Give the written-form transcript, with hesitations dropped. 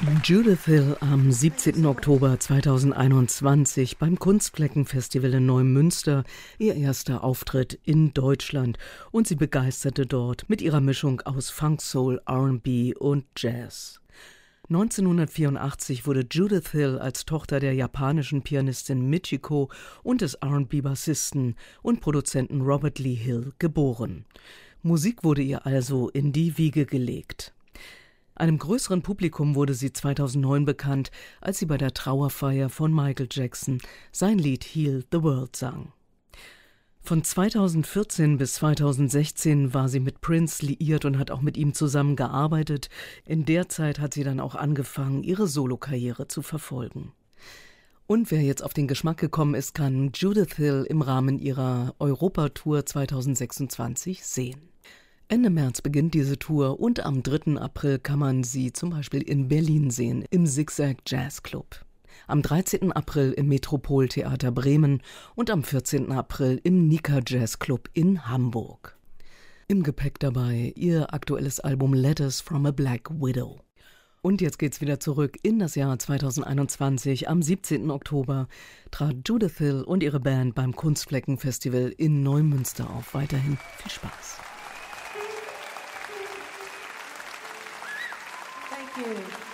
Judith Hill am 17. Oktober 2021 beim Kunstfleckenfestival in Neumünster, ihr erster Auftritt in Deutschland, und sie begeisterte dort mit ihrer Mischung aus Funk, Soul, R&B und Jazz. 1984 wurde Judith Hill als Tochter der japanischen Pianistin Michiko und des R&B-Bassisten und Produzenten Robert Lee Hill geboren. Musik wurde ihr also in die Wiege gelegt. Einem größeren Publikum wurde sie 2009 bekannt, als sie bei der Trauerfeier von Michael Jackson sein Lied Heal the World sang. Von 2014 bis 2016 war sie mit Prince liiert und hat auch mit ihm zusammengearbeitet. In der Zeit hat sie dann auch angefangen, ihre Solokarriere zu verfolgen. Und wer jetzt auf den Geschmack gekommen ist, kann Judith Hill im Rahmen ihrer Europatour 2026 sehen. Ende März beginnt diese Tour und am 3. April kann man sie zum Beispiel in Berlin sehen, im Zigzag Jazz Club. Am 13. April im Metropoltheater Bremen und am 14. April im Nika Jazz Club in Hamburg. Im Gepäck dabei ihr aktuelles Album Letters from a Black Widow. Und jetzt geht's wieder zurück in das Jahr 2021. Am 17. Oktober trat Judith Hill und ihre Band beim Kunstfleckenfestival in Neumünster auf. Weiterhin viel Spaß. Thank you.